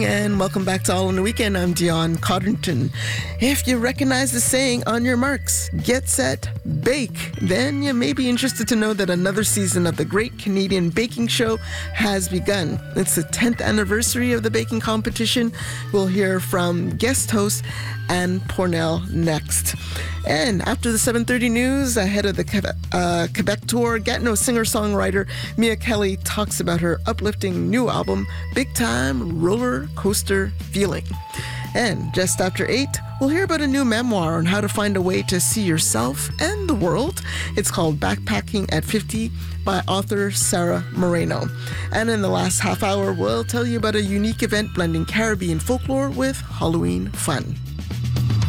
And welcome back to All on the Weekend. I'm Dion Codrington. If you recognize the saying, on your marks, get set, bake, then you may be interested to know that another season of the Great Canadian Baking Show has begun. It's the 10th anniversary of the baking competition. We'll hear from guest host Anne Pornell next. And after the 7:30 news, ahead of the Quebec tour, Gatineau singer-songwriter Mia Kelly talks about her uplifting new album, Big Time Roller Coaster Feeling. And just after 8, we'll hear about a new memoir on how to find a way to see yourself and the world. It's called Backpacking at 50 by author Sarah Moreno. And in the last half hour, we'll tell you about a unique event blending Caribbean folklore with Halloween fun.